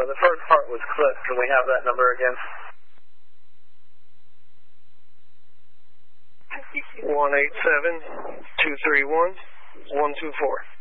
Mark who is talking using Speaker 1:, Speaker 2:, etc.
Speaker 1: The first part was clipped. Can we have that number again?
Speaker 2: 187-231-124.